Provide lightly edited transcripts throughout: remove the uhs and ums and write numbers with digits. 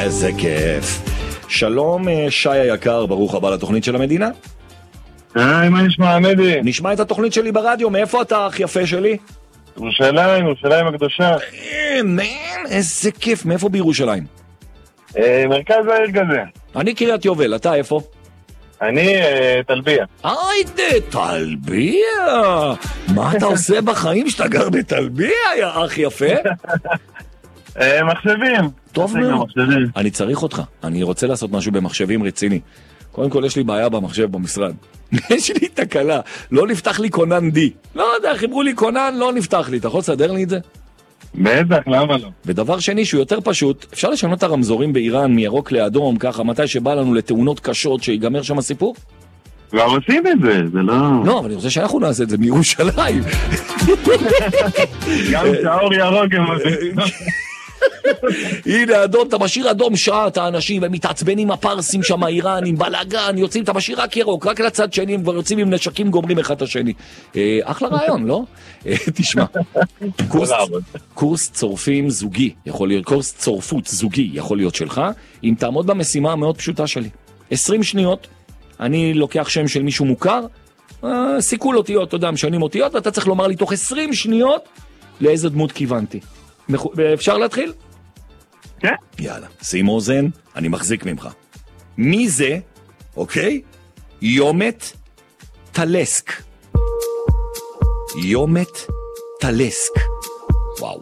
איזה כיף. שלום שי היקר, ברוך הבא לתוכנית של המדינה. מה נשמע, עמדי? נשמע את התוכנית שלי ברדיו, מאיפה אתה אח יפה שלי? ירושלים הקדושה. איזה כיף, מאיפה בירושלים? מרכז העיר כזה. אני קריית יובל, אתה איפה? אני תלביה. היידה, תלביה! מה אתה עושה בחיים שאתה גר בתלביה, יא אח יפה? מחשבים. טוב מאוד. אני צריך אותך, אני רוצה לעשות משהו במחשבים רציני. קודם כל יש לי בעיה במחשב במשרד. יש לי תקלה, לא נפתח לי קונן די. לא יודע, חיברו לי קונן, לא נפתח לי. אתה יכול לסדר לי את זה? בטח, למה לא? ודבר שני שהוא יותר פשוט, אפשר לשנות את הרמזורים באיראן מירוק לאדום, ככה מתי שבא לנו לתאונות קשות שיגמר שם הסיפור? כבר עושים את זה, זה לא... לא, אבל אני רוצה שאנחנו נעשה את זה מירושלים. גם שהאור ירוק הם עושים. הנה אדום, אתה משאיר אדום שעה, את האנשים, הם מתעצבנים הפרסים שם, האיראנים, בלאגן, יוצאים, אתה משאיר רק ירוק, רק לצד שני, הם כבר יוצאים עם נשקים, גומרים אחד את השני. אחלה רעיון, לא? תשמע, קורס צורפים זוגי, יכול להיות, קורס צורפות זוגי יכול להיות שלך, אם תעמוד במשימה המאוד פשוטה שלי. 20 שניות, אני לוקח שם של מישהו מוכר, סיכול אותיות, אתה יודע, משנים אותיות, ואתה צריך לומר לי תוך 20 שניות לאיזה דמות כיוונתי. אפשר להתחיל? כן. יאללה, שים אוזן, אני מחזיק ממך. מי זה, אוקיי? יומת טלסק. יומת טלסק. וואו.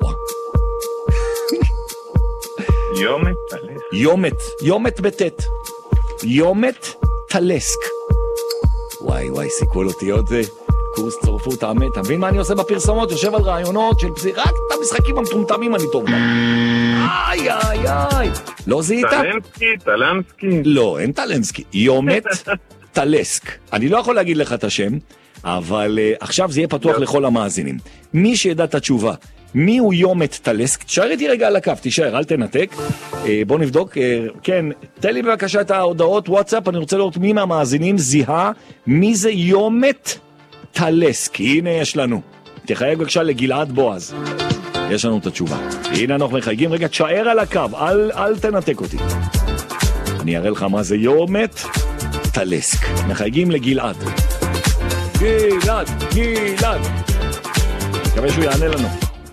יומת טלסק. יומת בטט. יומת טלסק. וואי, סיכול אותיות זה. קורס צורפות, האמת, אתה מבין מה אני עושה בפרסומות? יושב על רעיונות של רק את המשחקים המטומטמים אני טוב גם. איי. לא זיהית? טלנסקי. לא, אין טלנסקי. יומת טלסק. אני לא יכול להגיד לך את השם, אבל עכשיו זה יהיה פתוח לכל המאזינים. מי שידע את התשובה, מי הוא יומת טלסק? תשאר איתי רגע על הקו, תשאר, אל תנתק. בוא נבדוק. כן, תן לי בבקשה את ההודעות וואטסאפ, אני רוצה לראות מי מהמאזינים זיהה מי זה יומת טלסק. הנה יש לנו. תחייג בבקשה לגלעד בועז. יש לנו את התשובה. הנה אנחנו מחייגים. רגע, תשאר על הקו, אל תנתק אותי. אני אראה לך מה זה יומת טלסק. מחייגים לגלעד. גלעד. מקווה שהוא יענה לנו.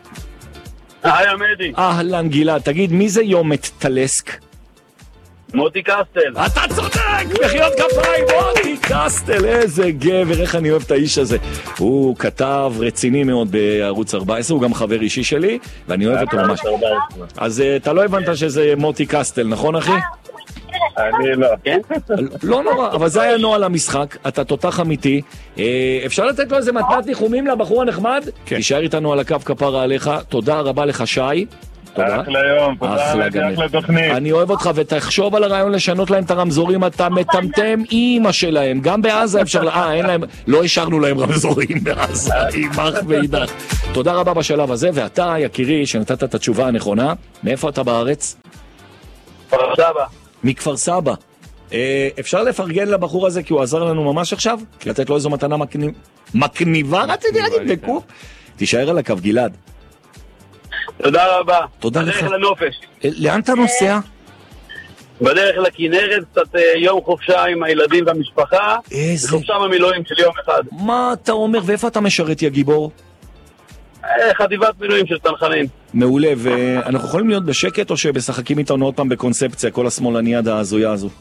היי עמדי. אהלן גלעד, תגיד מי זה יומת טלסק? מוטי קסטל. אתה צודק, מחיאות כפיים, מוטי קסטל, איזה גבר, איך אני אוהב את האיש הזה. הוא כתב רציני מאוד בערוץ 14, הוא גם חבר אישי שלי, ואני אוהב אותו ממש. אז אתה לא הבנת שזה מוטי קסטל, נכון אחי? אני לא. כן? לא נורא, אבל זה היה נועל המשחק, אתה תותח אמיתי. אפשר לתת לו איזה מתנת ניחומים לבחור הנחמד? תישאר איתנו על הקו כפרה עליך, תודה רבה לך שי. תודה. אחלה יום, אחלה תוכנית. אני אוהב אותך ותחשוב על הרעיון לשנות להם את הרמזורים, אתה מטמטם אימא שלהם, גם בעזה אפשר, אין להם, לא השארנו להם רמזורים בעזה, אימך ואידך. תודה רבה בשלב הזה, ואתה יקירי שנתת את התשובה הנכונה, מאיפה אתה בארץ? כפר סבא. מכפר סבא. אפשר לפרגן לבחור הזה כי הוא עזר לנו ממש עכשיו? לתת לו איזו מתנה מקניבה? רציתי להגיד בקוף. תישאר על הקו גלעד. תודה רבה. תודה לך. בדרך לנופש. לאן אתה נוסע? בדרך לכנרת, קצת יום חופשה עם הילדים והמשפחה. איזה... חופשה במילואים של יום אחד. מה אתה אומר? ואיפה אתה משרת יא גיבור? חטיבת מילואים של צנחנים. מעולה, ואנחנו יכולים להיות בשקט או שבשחקים איתנו עוד פעם בקונספציה, כל השמאלנייה ההזויה הזו?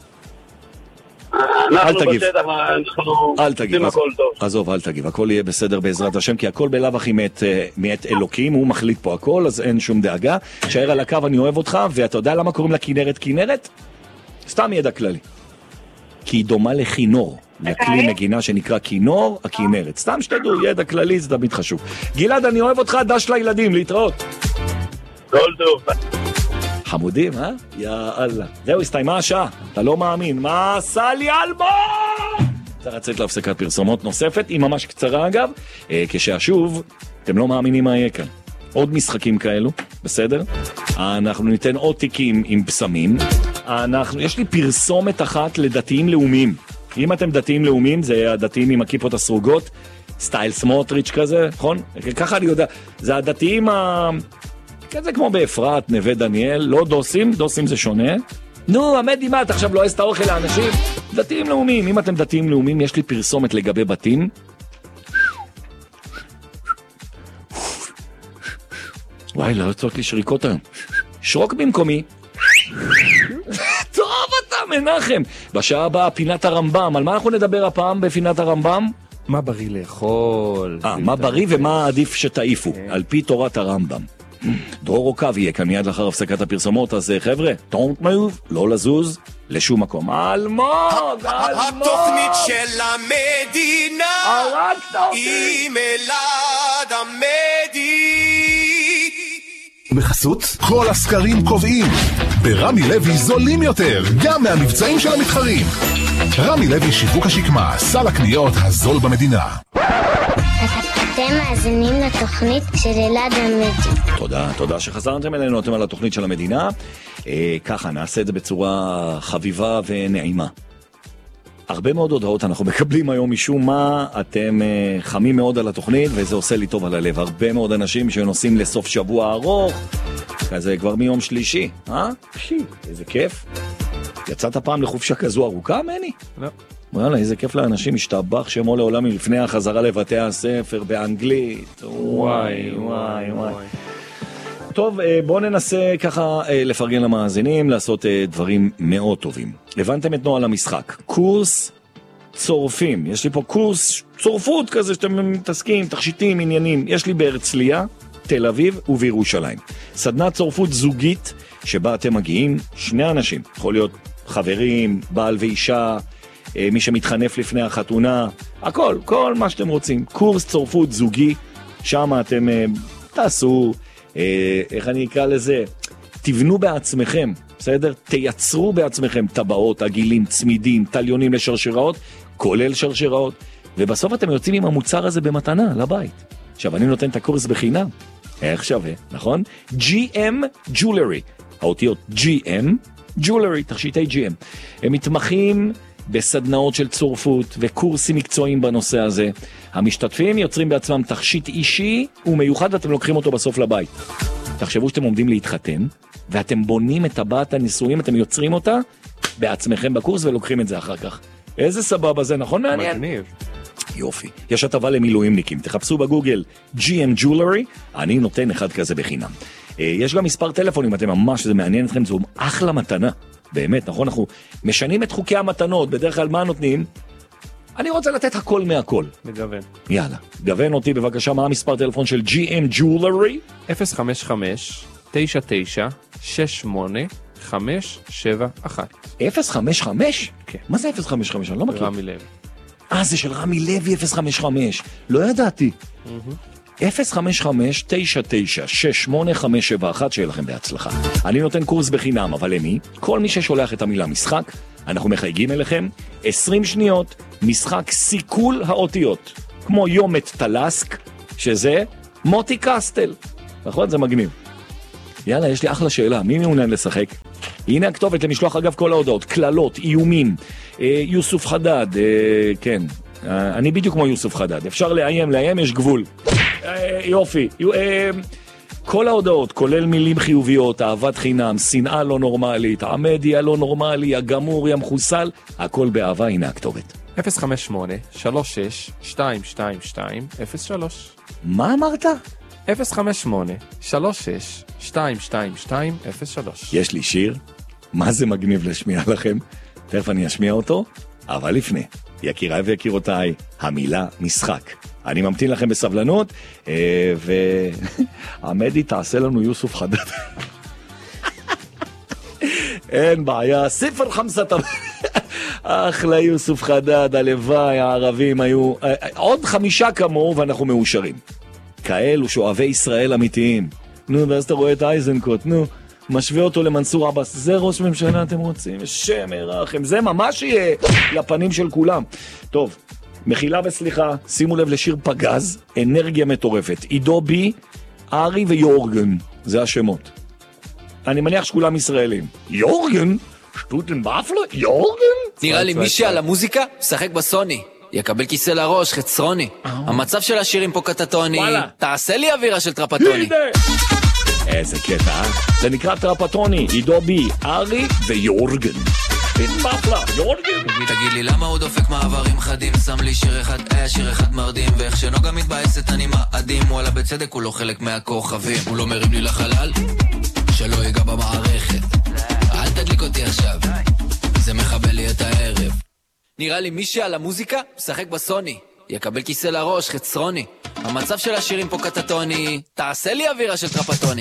אנחנו בשטח, אנחנו עושים הכל טוב. עזוב, אל תגיב, הכל יהיה בסדר בעזרת השם, כי הכל בלב הכי מאת אלוקים, הוא מחליט פה הכל, אז אין שום דאגה. שער על הקו, אני אוהב אותך, ואתה יודע למה קוראים לה כנרת כנרת? סתם ידע כללי. כי היא דומה לכינור, לכלי מגינה שנקרא כינור, הכנרת. סתם שתדעו, ידע כללי, זה תמיד חשוב. גלעד, אני אוהב אותך, דש לילדים, להתראות. כל טוב. חמודים, יאללה. זהו, הסתיימה השעה. אתה לא מאמין. מה עשה לי אלבום? צריך לצאת להפסקת פרסומות נוספת, היא ממש קצרה אגב, כשאשוב, אתם לא מאמינים מה יהיה כאן. עוד משחקים כאלו, בסדר? אנחנו ניתן עוד תיקים עם פסמים. יש לי פרסומת אחת לדתיים לאומיים. אם אתם דתיים לאומיים, זה הדתיים עם הכיפות הסרוגות, סטייל סמוטריץ' כזה, נכון? ככה אני יודע. זה הדתיים כזה כמו באפרת, נווה דניאל, לא דוסים, דוסים זה שונה. נו, עמדי, מה, אתה עכשיו לא עשית אוכל לאנשים? דתיים לאומיים, אם אתם דתיים לאומיים, יש לי פרסומת לגבי בתים. וואי, לא יוצאות לי שריקות היום. שרוק במקומי. טוב אתה, מנחם. בשעה הבאה, פינת הרמב"ם. על מה אנחנו נדבר הפעם בפינת הרמב"ם? מה בריא לאכול. מה בריא ומה עדיף שתעיפו, על פי תורת הרמב"ם. דרור עוקב יהיה כאן מיד לאחר הפסקת הפרסומות, אז חבר'ה, don't move, לא לזוז, לשום מקום. אלמוג, התוכנית של המדינה, עם אלעד עמדי. בחסות, כל הסקרים קובעים. ברמי לוי זולים יותר, גם מהמבצעים של המתחרים. רמי לוי שיווק השקמה, סל הקניות הזול במדינה. אתם מאזינים לתוכנית של אלעד עמדי. תודה שחזרתם אלינו, אתם על התוכנית של המדינה. ככה, נעשה את זה בצורה חביבה ונעימה. הרבה מאוד הודעות אנחנו מקבלים היום משום מה, אתם חמים מאוד על התוכנית וזה עושה לי טוב על הלב. הרבה מאוד אנשים שנוסעים לסוף שבוע ארוך, כזה כבר מיום שלישי, איזה כיף. יצאת פעם לחופשה כזו ארוכה, מני? לא. וואלה, איזה כיף לאנשים, השתבח שמו לעולם מלפני החזרה לבתי הספר באנגלית. וואי. טוב, בואו ננסה ככה לפרגן למאזינים, לעשות דברים מאוד טובים. הבנתם את נוהל המשחק. קורס צורפים. יש לי פה קורס צורפות כזה שאתם מתעסקים, תכשיטים, עניינים. יש לי בהרצליה, תל אביב ובירושלים. סדנת צורפות זוגית שבה אתם מגיעים שני אנשים. יכול להיות חברים, בעל ואישה, מי שמתחנף לפני החתונה, הכל, כל מה שאתם רוצים. קורס צורפות זוגי, שם אתם תעשו, איך אני אקרא לזה? תבנו בעצמכם, בסדר? תייצרו בעצמכם טבעות, עגילים, צמידים, טליונים לשרשראות, כולל שרשראות, ובסוף אתם יוצאים עם המוצר הזה במתנה לבית. עכשיו, אני נותן את הקורס בחינם. איך שווה, נכון? GM Jewelry, האותיות GM Jewelry, תכשיטי GM. הם מתמחים בסדנאות של צורפות וקורסים מקצועיים בנושא הזה. המשתתפים יוצרים בעצמם תכשיט אישי ומיוחד ואתם לוקחים אותו בסוף לבית. תחשבו שאתם עומדים להתחתן ואתם בונים את טבעת הנישואים, אתם יוצרים אותה בעצמכם בקורס ולוקחים את זה אחר כך. איזה סבבה זה, נכון? מעניין? מגניב. יופי. יש הטבה למילואימניקים. תחפשו בגוגל GM Jewelry, אני נותן אחד כזה בחינם. יש גם מספר טלפון אם אתם ממש, זה מעניין אתכם, זו אחלה מתנה. באמת, נכון? אנחנו משנים את חוקי המתנות, בדרך כלל מה נותנים? אני רוצה לתת הכל מהכל. מגוון. יאללה, גוון אותי בבקשה, מה המספר טלפון של GM Jewelry? 055-99-68-571. 055? כן. מה זה 055? אני לא מכיר. רמי לוי. זה של רמי לוי 055. לא ידעתי. 055-99-68571, שיהיה לכם בהצלחה. אני נותן קורס בחינם, אבל למי? כל מי ששולח את המילה משחק, אנחנו מחייגים אליכם 20 שניות, משחק סיכול האותיות, כמו יומת טלסק, שזה מוטי קסטל. נכון? זה מגניב. יאללה, יש לי אחלה שאלה, מי מעוניין לשחק? הנה הכתובת למשלוח אגב כל ההודעות, כללות, איומים, יוסוף חדד, כן, אני בדיוק כמו יוסוף חדד, אפשר לאיים, יש גבול. יופי, כל ההודעות, כולל מילים חיוביות, אהבת חינם, שנאה לא נורמלית, עמדי הלא נורמלי, הגמור, המחוסל, הכל באהבה, הנה הכתובת. 058-36-222-03. מה אמרת? 058-36-222-03. יש לי שיר, מה זה מגניב להשמיע לכם? תכף אני אשמיע אותו, אבל לפני, יקיריי ויקירותיי, המילה משחק. אני ממתין לכם בסבלנות, ועמדי תעשה לנו יוסוף חדד. אין בעיה, ספר חמסת, אחלה יוסוף חדד, הלוואי, הערבים היו, עוד 5 כמוהו ואנחנו מאושרים. כאלו שואבי ישראל אמיתיים. נו, ואז אתה רואה את אייזנקוט, נו, משווה אותו למנסור עבאס, זה ראש ממשלה אתם רוצים, שם ירחם, זה ממש יהיה לפנים של כולם. טוב, מחילה וסליחה, שימו לב לשיר פגז, אנרגיה מטורפת, עידו בי, ארי ויורגן, זה השמות. אני מניח שכולם ישראלים. יורגן? שטוטן באפלה? יורגן? נראה לי מי שעל המוזיקה, שחק בסוני. יקבל כיסא לראש, חצרוני. המצב של השירים פה קטטוני. תעשה לי אווירה של טרפטוני. איזה קטע, זה נקרא טרפטוני, עידו בי, ארי ויורגן. פטפפלה, יורגן. תגיד לי למה הוא דופק מעברים חדים, שם לי שיר אחד שיר אחד מרדים, ואיך שנוגה מתבאסת אני מאדים, וואלה בצדק הוא לא חלק מהכוכבים, הוא לא מרים לי לחלל, שלא ייגע במערכת, אל תדליק אותי עכשיו, זה מחבל לי את הערב. נראה לי מי שעל המוזיקה משחק בסוני, יקבל כיסא לראש חצרוני, המצב של השירים פה קטטוני, תעשה לי אווירה של טרפטוני.